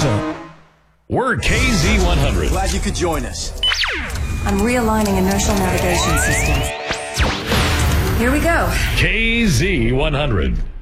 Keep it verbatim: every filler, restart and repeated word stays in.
stop. We're K Z one hundred. Glad you could join us. I'm realigning inertial navigation systems. Here we go. K Z one hundred.